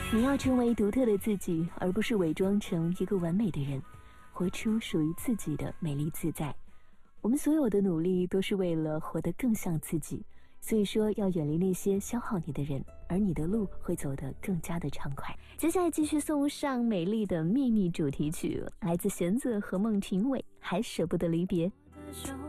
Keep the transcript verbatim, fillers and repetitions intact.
你要成为独特的自己，而不是伪装成一个完美的人，活出属于自己的美丽自在。我们所有的努力都是为了活得更像自己，所以说要远离那些消耗你的人，而你的路会走得更加的畅快。接下来继续送上美丽的秘密主题曲，来自弦子和孟庭苇，还舍不得离别。